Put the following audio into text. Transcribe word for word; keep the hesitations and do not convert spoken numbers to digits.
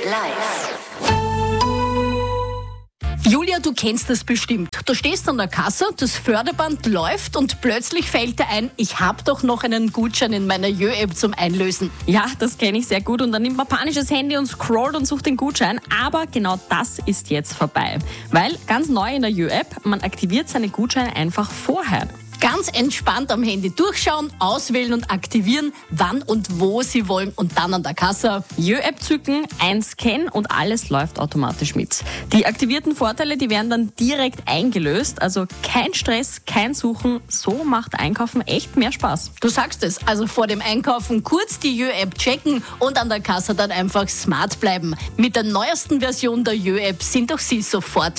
live. Julia, du kennst das bestimmt. Du stehst an der Kasse, das Förderband läuft und plötzlich fällt dir ein, ich habe doch noch einen Gutschein in meiner Jö-App zum Einlösen. Ja, das kenne ich sehr gut und dann nimmt man panisch das Handy und scrollt und sucht den Gutschein. Aber genau das ist jetzt vorbei. Weil ganz neu in der Jö-App, man aktiviert seine Gutscheine einfach vorher. Ganz entspannt am Handy durchschauen, auswählen und aktivieren, wann und wo Sie wollen und dann an der Kasse. Jö-App zücken, einscannen und alles läuft automatisch mit. Die aktivierten Vorteile, die werden dann direkt eingelöst, also kein Stress, kein Suchen. So macht Einkaufen echt mehr Spaß. Du sagst es, also vor dem Einkaufen kurz die Jö-App checken und an der Kasse dann einfach smart bleiben. Mit der neuesten Version der Jö-App sind auch Sie sofort